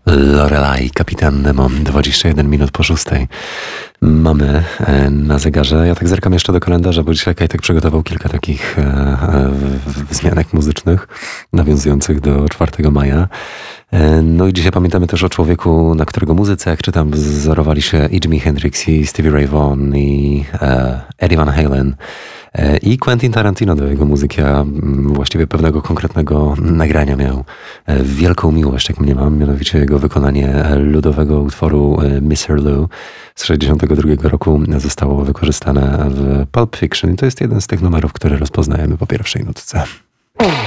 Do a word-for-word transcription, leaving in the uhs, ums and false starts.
Lorelai, Kapitan Nemo, dwadzieścia jeden minut po szóstej. Mamy na zegarze, ja tak zerkam jeszcze do kalendarza, bo dzisiaj Kajtek przygotował kilka takich e, e, wzmianek muzycznych nawiązujących do czwartego maja. E, no i dzisiaj pamiętamy też o człowieku, na którego muzyce, jak czytam, wzorowali się i Jimi Hendrix, i Stevie Ray Vaughan, i e, Eddie Van Halen, e, i Quentin Tarantino do jego muzyki, a właściwie pewnego konkretnego nagrania miał e, wielką miłość, jak mniemam, mianowicie jego wykonanie ludowego utworu e, mister Lou z sześćdziesiątego drugiego roku zostało wykorzystane w Pulp Fiction i to jest jeden z tych numerów, które rozpoznajemy po pierwszej nutce.